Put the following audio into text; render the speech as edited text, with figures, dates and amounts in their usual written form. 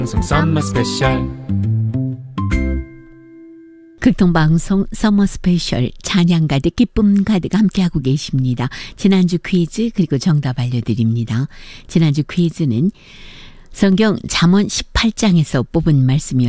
썸머 스페셜. 극동방송 서머 스페셜 찬양 가득 기쁨 가득 함께하고 계십니다. 지난주 퀴즈 그리고 정답 알려드립니다. 지난주 퀴즈는 성경 잠언 18장에서 뽑은 말씀이었습니다.